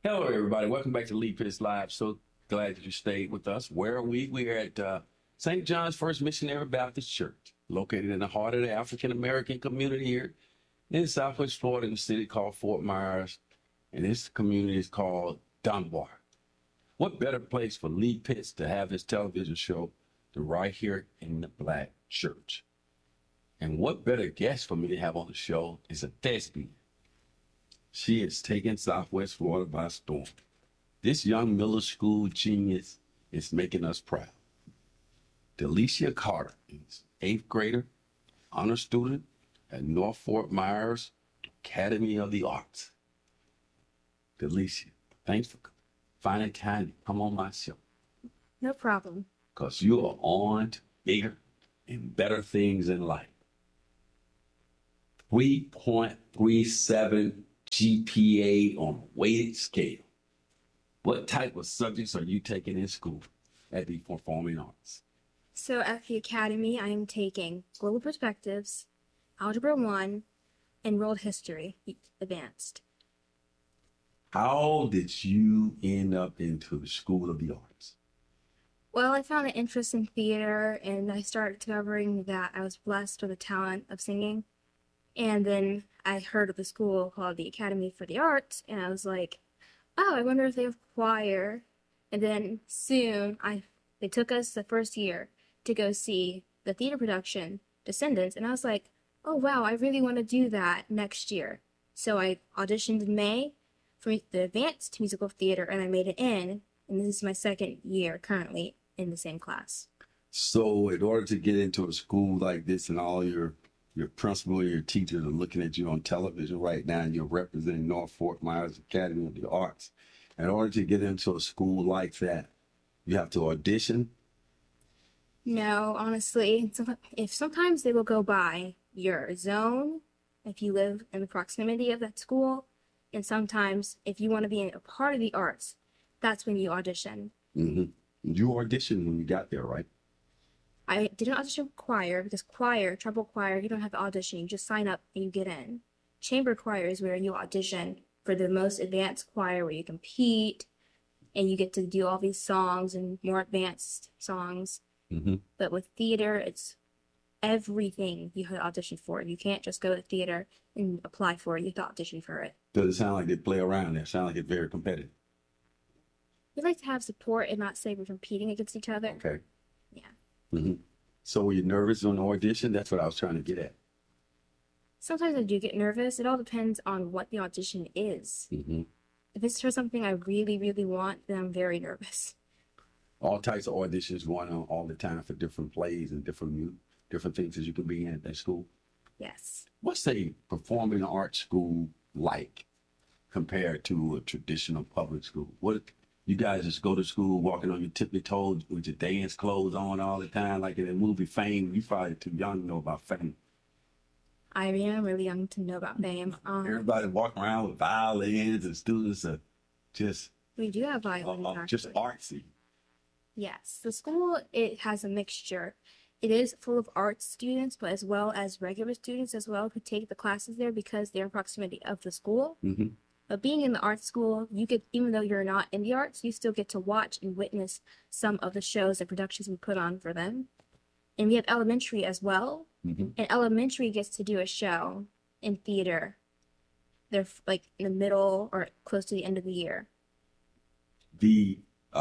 Hello, everybody. Welcome back to Lee Pitts Live. So glad that you stayed with us. Where are we? We are at St. John's First Missionary Baptist Church, located in the heart of the African American community here in Southwest Florida, in a city called Fort Myers. And this community is called Dunbar. What better place for Lee Pitts to have his television show than right here in the Black Church? And what better guest for me to have on the show is a thespian. She has taken Southwest Florida by storm. This young middle school genius is making us proud. Delicia Carter is eighth grader, honor student at North Fort Myers Academy of the Arts. Delicia, thanks for finding time to come on my show. No problem. Because you are on to bigger and better things in life. 3.37 GPA on a weighted scale. What type of subjects are you taking in school at the Performing Arts? So at the Academy, I am taking Global Perspectives, Algebra 1, and World History Advanced. How did you end up into the School of the Arts? Well, I found an interest in theater, and I started discovering that I was blessed with a talent of singing. And then I heard of the school called the Academy for the Arts, and I was like, oh, I wonder if they have choir. And then soon they took us the first year to go see the theater production, Descendants, and I was like, oh wow, I really want to do that next year. So I auditioned in May for the advanced musical theater, and I made it in, and this is my second year currently in the same class. So in order to get into a school like this and all your principal and your teachers are looking at you on television right now and you're representing North Fort Myers Academy of the Arts. In order to get into a school like that, you have to audition. No, honestly, if sometimes they will go by your zone, if you live in the proximity of that school, and sometimes if you want to be a part of the arts, that's when you audition. Mm-hmm. You auditioned when you got there, right? I didn't audition choir because treble choir, you don't have to audition. You just sign up and you get in. Chamber choir is where you audition for the most advanced choir where you compete and you get to do all these songs and more advanced songs. Mm-hmm. But with theater, it's everything you have to audition for. You can't just go to theater and apply for it. You have to audition for it. Does it sound like they play around there? It sound like it's very competitive. We like to have support and not say we're competing against each other. Okay. Yeah. Mm-hmm. So were you nervous on the audition? That's what I was trying to get at. Sometimes I do get nervous. It all depends on what the audition is. Mm-hmm. If it's for something I really, really want, then I'm very nervous. All types of auditions going on all the time for different plays and different things that you can be in at that school. Yes. What's a performing arts school like compared to a traditional public school? What you guys just go to school walking on your tippy toes with your dance clothes on all the time, like in the movie Fame? You probably too young to know about Fame. I am really young to know about Fame. Everybody walking around with violins and students are just We do have violins, just actually. artsy. Yes. The school, it has a mixture. It is full of arts students, but as well as regular students as well who take the classes there because they're in proximity of the school. Mm-hmm. But being in the art school, you get, even though you're not in the arts, you still get to watch and witness some of the shows and productions we put on for them. And we have elementary as well. Mm-hmm. And elementary gets to do a show in theater. They're like in the middle or close to the end of the year. The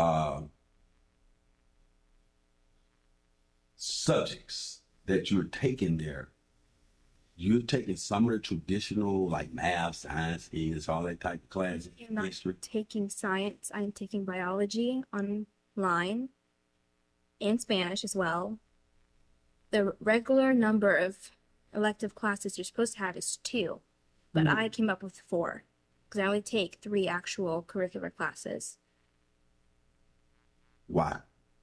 subjects that you're taking there, you're taking some of the traditional like math, science, English, all that type of classes, I'm not history. taking science. I'm taking biology online and Spanish as well. The regular number of elective classes you're supposed to have is 2, but I came up with 4 because I only take 3 actual curricular classes. Why?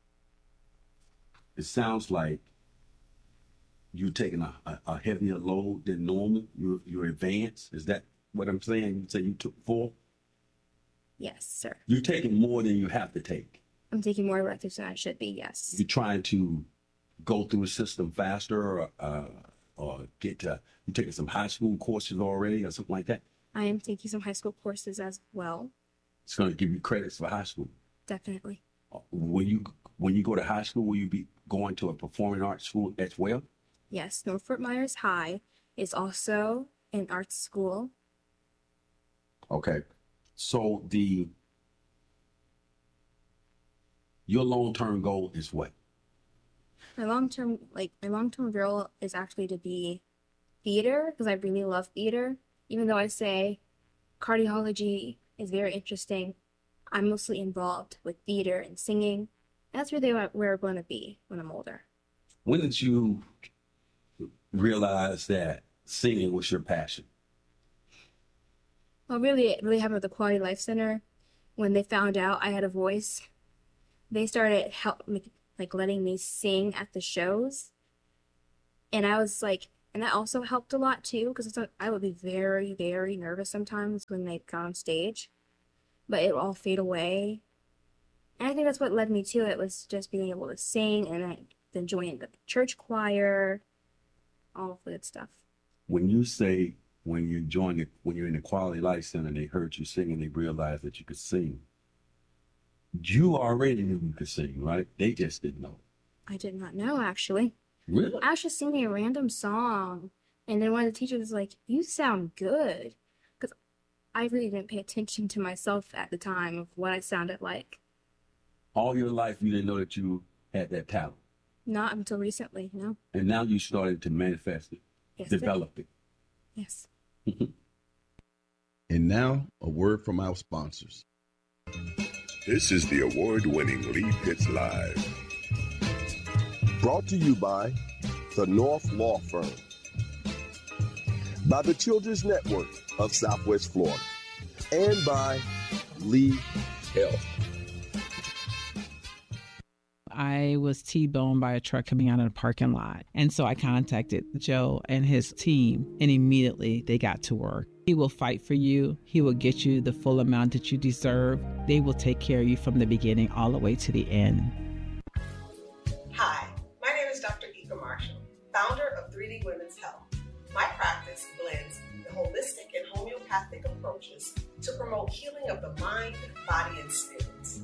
It sounds like you're taking a heavier load than normal. You're advanced. Is that what I'm saying? You say you took 4? Yes, sir. You're taking more than you have to take. I'm taking more electives than I should be, yes. You're trying to go through the system faster or get to, you taking some high school courses already or something like that? I am taking some high school courses as well. It's going to give you credits for high school. Definitely. When you go to high school, will you be going to a performing arts school as well? Yes, North Fort Myers High is also an arts school. Okay. So your long-term goal is what? My long-term goal is actually to be theater, because I really love theater. Even though I say cardiology is very interesting, I'm mostly involved with theater and singing. That's really where I'm going to be when I'm older. When did you realize that singing was your passion? Well, really, it really happened with the Quality Life Center. When they found out I had a voice, they started letting me sing at the shows. And I was like, and that also helped a lot too, because I would be very, very nervous sometimes when they got on stage, but it would all fade away. And I think that's what led me to it, was just being able to sing, and then joining the church choir, all of the good stuff. When you say when you're in the Quality Life Center, they heard you sing and they realized that you could sing. You already knew you could sing, right? They just didn't know. I did not know, actually. Really? I was just singing a random song, and then one of the teachers was like, "You sound good," because I really didn't pay attention to myself at the time of what I sounded like. All your life, you didn't know that you had that talent. Not until recently, no. And now you started to manifest it, Yes, develop it. Yes. And now, a word from our sponsors. This is the award-winning Lee Pitts Live. Brought to you by the North Law Firm, by the Children's Network of Southwest Florida, and by Lee Health. I was T-boned by a truck coming out of the parking lot. And so I contacted Joe and his team, and immediately they got to work. He will fight for you. He will get you the full amount that you deserve. They will take care of you from the beginning all the way to the end. Hi, my name is Dr. Ika Marshall, founder of 3D Women's Health. My practice blends the holistic and homeopathic approaches to promote healing of the mind, body, and spirits.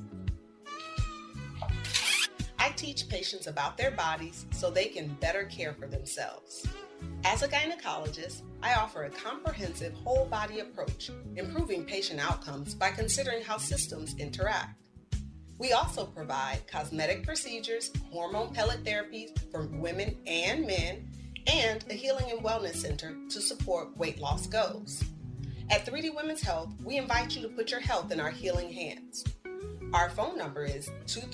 I teach patients about their bodies so they can better care for themselves. As a gynecologist, I offer a comprehensive whole body approach, improving patient outcomes by considering how systems interact. We also provide cosmetic procedures, hormone pellet therapies for women and men, and a healing and wellness center to support weight loss goals. At 3D Women's Health, we invite you to put your health in our healing hands. Our phone number is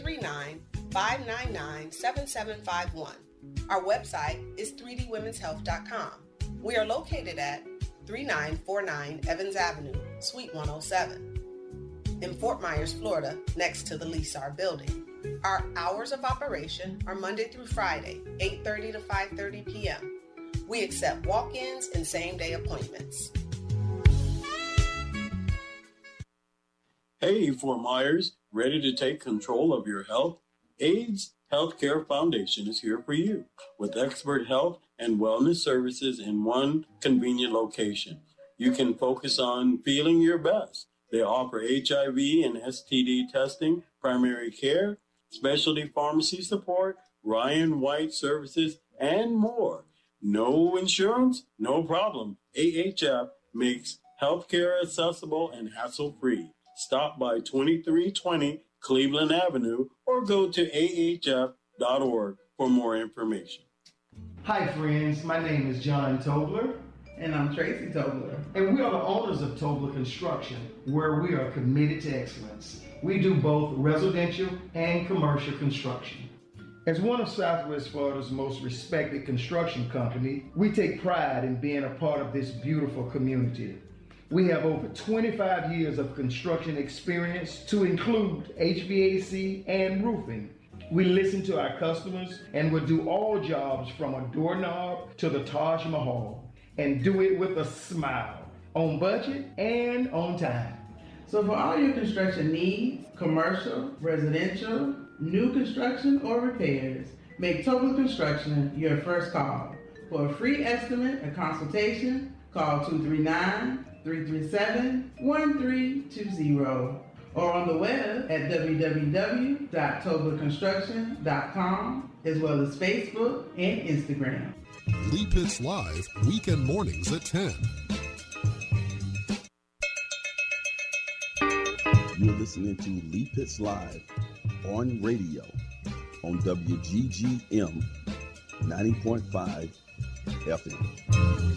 239-599-7751. Our website is 3dwomenshealth.com. We are located at 3949 Evans Avenue, Suite 107, in Fort Myers, Florida, next to the Lesar building. Our hours of operation are Monday through Friday, 8:30 to 5:30 p.m. We accept walk-ins and same-day appointments. Hey, Fort Myers, ready to take control of your health? AIDS Healthcare Foundation is here for you with expert health and wellness services in one convenient location. You can focus on feeling your best. They offer HIV and STD testing, primary care, specialty pharmacy support, Ryan White services, and more. No insurance? No problem. AHF makes healthcare accessible and hassle-free. Stop by 2320 Cleveland Avenue or go to ahf.org for more information. Hi friends, my name is John Tobler. And I'm Tracy Tobler. And we are the owners of Tobler Construction, where we are committed to excellence. We do both residential and commercial construction. As one of Southwest Florida's most respected construction companies, we take pride in being a part of this beautiful community. We have over 25 years of construction experience to include HVAC and roofing. We listen to our customers and will do all jobs from a doorknob to the Taj Mahal, and do it with a smile, on budget and on time. So for all your construction needs, commercial, residential, new construction, or repairs, make Tobler Construction your first call. For a free estimate and consultation, call 239-337-1320 or on the web at www.toblerconstruction.com, as well as Facebook and Instagram. Lee Pitts Live, weekend mornings at 10. You're listening to Lee Pitts Live on radio on WGGM 90.5 FM.